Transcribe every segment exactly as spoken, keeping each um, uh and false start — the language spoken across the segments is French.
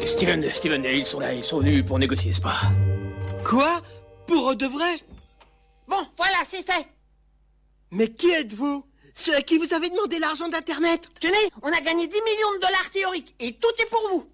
Steven, Steven, ils sont là, ils sont venus pour négocier, c'est pas? Quoi? Pour de vrai? Bon, voilà, c'est fait. Mais qui êtes-vous? Ceux à qui vous avez demandé l'argent d'Internet? Tenez, on a gagné dix millions de dollars théoriques, et tout est pour vous.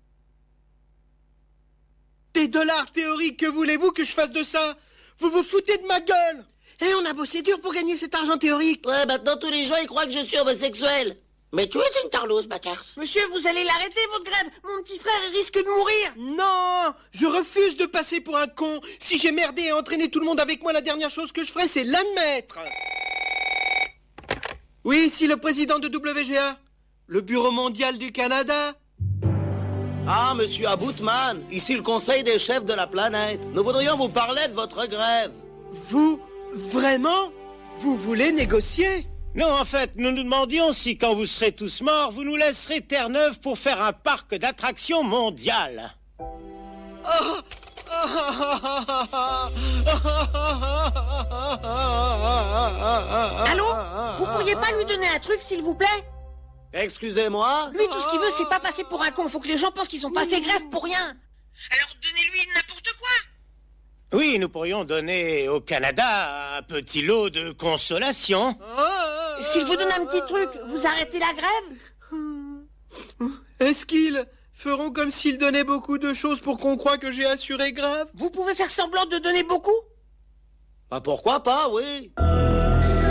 Des dollars théoriques, que voulez-vous que je fasse de ça? Vous vous foutez de ma gueule! Et on a bossé dur pour gagner cet argent théorique. Ouais, maintenant tous les gens ils croient que je suis homosexuel. Mais tu es une tarlouse, Bacars. Monsieur, vous allez l'arrêter, votre grève. Mon petit frère, il risque de mourir. Non, je refuse de passer pour un con. Si j'ai merdé et entraîné tout le monde avec moi, la dernière chose que je ferai, c'est l'admettre. Oui, ici le président de W G A, le Bureau mondial du Canada. Ah, monsieur Aboutman, ici le conseil des chefs de la planète. Nous voudrions vous parler de votre grève. Vous, vraiment? Vous voulez négocier? Non, en fait, nous nous demandions si, quand vous serez tous morts, vous nous laisserez Terre-Neuve pour faire un parc d'attractions mondial. Allô? Vous pourriez pas lui donner un truc, s'il vous plaît? Excusez-moi? Lui, tout ce qu'il veut, c'est pas passer pour un con. Faut que les gens pensent qu'ils ont pas fait grève pour rien. Alors donnez-lui n'importe quoi. Oui, nous pourrions donner au Canada un petit lot de consolation. S'il vous donne un petit truc, vous arrêtez la grève? Est-ce qu'ils feront comme s'ils donnaient beaucoup de choses pour qu'on croie que j'ai assuré grave? Vous pouvez faire semblant de donner beaucoup? Bah pourquoi pas, oui.